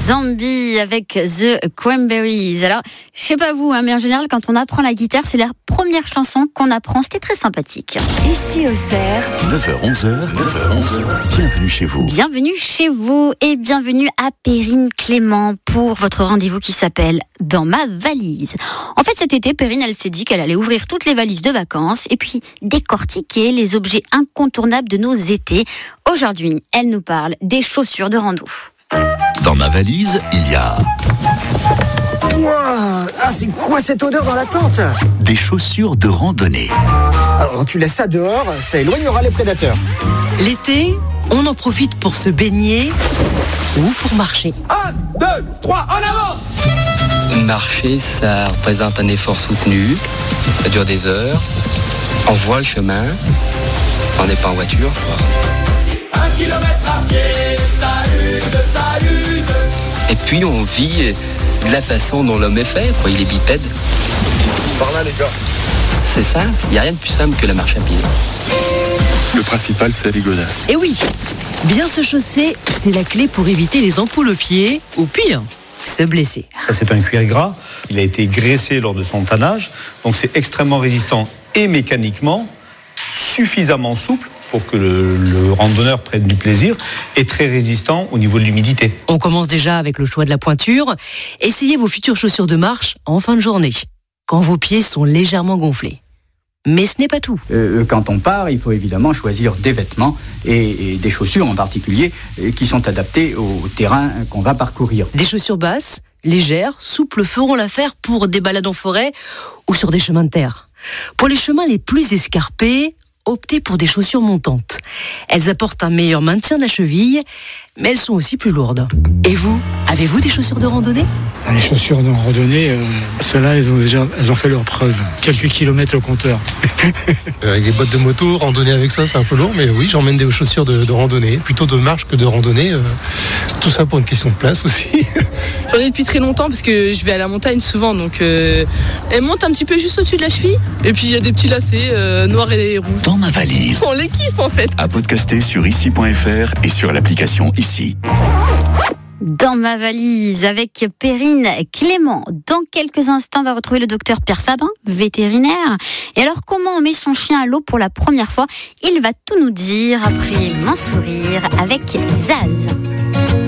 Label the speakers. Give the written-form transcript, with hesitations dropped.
Speaker 1: Zombie avec The Cranberries. Alors, je sais pas vous, mais en général, quand on apprend la guitare, c'est la première chanson qu'on apprend. C'était très sympathique.
Speaker 2: Ici au Cerf,
Speaker 3: 9h-11h, bienvenue chez vous.
Speaker 1: Bienvenue chez vous et bienvenue à Perrine Clément pour votre rendez-vous qui s'appelle Dans ma valise. En fait, cet été, Perrine, elle s'est dit qu'elle allait ouvrir toutes les valises de vacances et puis décortiquer les objets incontournables de nos étés. Aujourd'hui, elle nous parle des chaussures de rando.
Speaker 3: Dans ma valise, il y a
Speaker 4: Ouah, c'est quoi cette odeur dans la tente?
Speaker 3: des chaussures de randonnée.
Speaker 4: Alors tu laisses ça dehors, ça éloignera les prédateurs.
Speaker 2: l'été, on en profite pour se baigner ou pour marcher.
Speaker 4: 1, 2, 3, en avant!
Speaker 5: Marcher, ça représente un effort soutenu, ça dure des heures, on voit le chemin, on n'est pas en voiture.
Speaker 6: 1 kilomètre à pied, ça use.
Speaker 5: Et puis on vit de la façon dont l'homme est fait, quoi. Il est bipède.
Speaker 7: Par là les gars.
Speaker 5: C'est simple, il n'y a rien de plus simple que la marche à pied.
Speaker 7: Le principal c'est les godasses.
Speaker 2: Et oui, bien se chausser, c'est la clé pour éviter les ampoules aux pieds, ou pire, se blesser.
Speaker 8: Ça, c'est un cuir gras. Il a été graissé lors de son tannage. Donc, c'est extrêmement résistant et mécaniquement suffisamment souple pour que le randonneur prenne du plaisir et très résistant au niveau de l'humidité.
Speaker 2: On commence déjà avec le choix de la pointure. Essayez vos futures chaussures de marche en fin de journée, quand vos pieds sont légèrement gonflés. Mais ce n'est pas tout.
Speaker 9: Quand on part, il faut évidemment choisir des vêtements et des chaussures en particulier qui sont adaptés au terrain qu'on va parcourir.
Speaker 2: Des chaussures basses, légères, souples feront l'affaire pour des balades en forêt ou sur des chemins de terre. Pour les chemins les plus escarpés, optez pour des chaussures montantes. Elles apportent un meilleur maintien de la cheville, mais elles sont aussi plus lourdes. Et vous, avez-vous des chaussures de randonnée ?
Speaker 10: Les chaussures de randonnée, celles-là, elles ont fait leur preuve. Quelques kilomètres au compteur.
Speaker 7: Avec des bottes de moto, randonner avec ça c'est un peu lourd, mais oui j'emmène des chaussures de randonnée, plutôt de marche que de randonnée. Tout ça pour une question de place aussi.
Speaker 11: J'en ai depuis très longtemps parce que je vais à la montagne souvent, donc elle monte un petit peu juste au-dessus de la cheville. Et puis il y a des petits lacets noirs et rouges.
Speaker 3: Dans ma valise.
Speaker 11: On les kiffe en fait.
Speaker 3: À podcaster sur ici.fr et sur l'application Ici.
Speaker 1: Dans ma valise avec Perrine Clément. Dans quelques instants, on va retrouver le docteur Pierre Fabin, vétérinaire. Et alors, comment on met son chien à l'eau pour la première fois ? Il va tout nous dire après Mon sourire avec Zaz.